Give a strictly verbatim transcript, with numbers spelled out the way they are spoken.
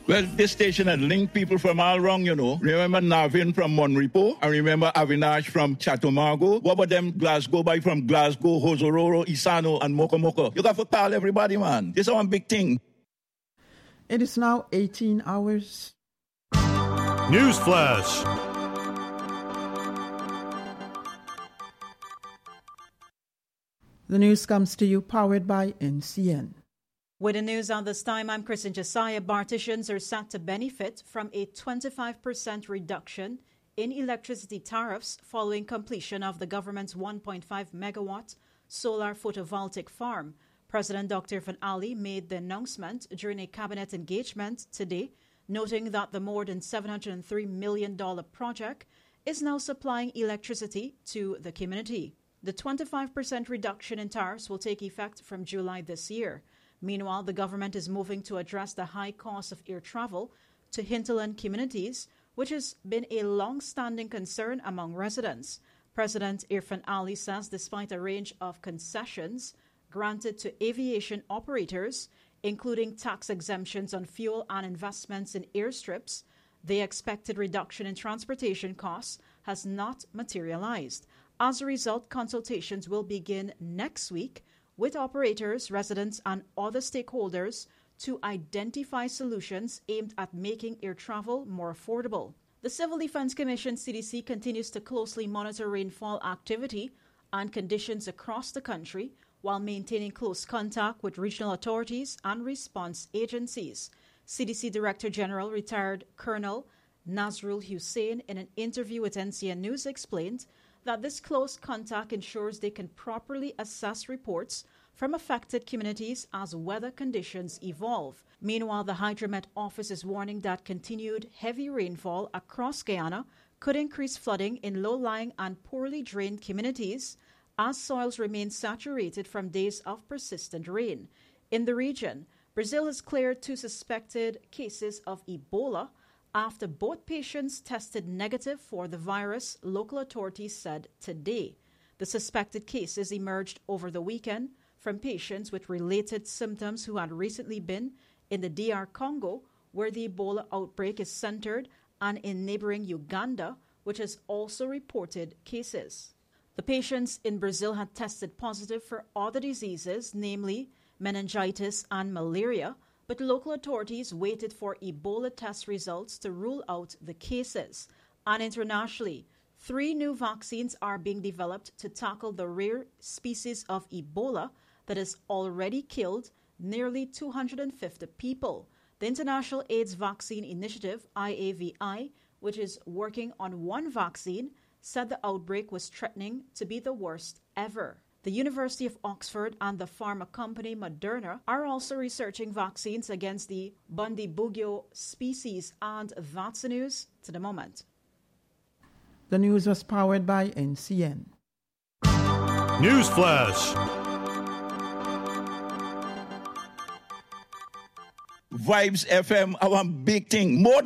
Well, this station had linked people from all around, you know. Remember Navin from Monrepo? I remember Avinash from Chatumago. What about them Glasgow boy from Glasgow, Hosororo, Isano, and Mokomoko? You got to call everybody, man. This is one big thing. It is now eighteen hours. News Flash. The news comes to you powered by N C N. With the news on this time, I'm Kristen Josiah. Bartisians are set to benefit from a twenty-five percent reduction in electricity tariffs following completion of the government's one point five megawatt solar photovoltaic farm. President Doctor Irfaan Ali made the announcement during a cabinet engagement today, noting that the more than seven hundred three million dollars project is now supplying electricity to the community. The twenty-five percent reduction in tariffs will take effect from July this year. Meanwhile, the government is moving to address the high cost of air travel to hinterland communities, which has been a long-standing concern among residents. President Irfaan Ali says despite a range of concessions granted to aviation operators, including tax exemptions on fuel and investments in airstrips, the expected reduction in transportation costs has not materialized. As a result, consultations will begin next week with operators, residents, and other stakeholders to identify solutions aimed at making air travel more affordable. The Civil Defense Commission, C D C, continues to closely monitor rainfall activity and conditions across the country while maintaining close contact with regional authorities and response agencies. C D C Director General, retired Colonel Nazrul Hussain, in an interview with N C N News, explained that this close contact ensures they can properly assess reports from affected communities as weather conditions evolve. Meanwhile, the Hydromet office is warning that continued heavy rainfall across Guyana could increase flooding in low-lying and poorly drained communities as soils remain saturated from days of persistent rain. In the region, Brazil has cleared two suspected cases of Ebola after both patients tested negative for the virus, local authorities said today. The suspected cases emerged over the weekend from patients with related symptoms who had recently been in the D R Congo, where the Ebola outbreak is centered, and in neighboring Uganda, which has also reported cases. The patients in Brazil had tested positive for other diseases, namely meningitis and malaria, but local authorities waited for Ebola test results to rule out the cases. And internationally, three new vaccines are being developed to tackle the rare species of Ebola that has already killed nearly two hundred fifty people. The International AIDS Vaccine Initiative, I A V I, which is working on one vaccine, said the outbreak was threatening to be the worst ever. The University of Oxford and the pharma company Moderna are also researching vaccines against the Bundibugyo species, and that's the news to the moment. The news was powered by N C N. News Flash. Vibes F M, our big thing. More